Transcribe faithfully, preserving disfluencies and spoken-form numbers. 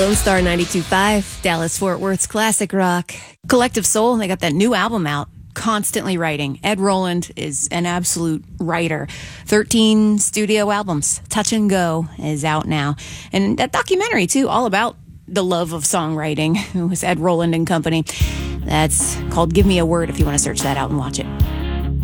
Lone Star ninety-two point five, Dallas-Fort Worth's classic rock. Collective Soul, they got that new album out. Constantly writing. Ed Roland is an absolute writer. thirteen studio albums. Touch and Go is out now. And that documentary, too, all about the love of songwriting. It was Ed Roland and company. That's called Give Me a Word if you want to search that out and watch it.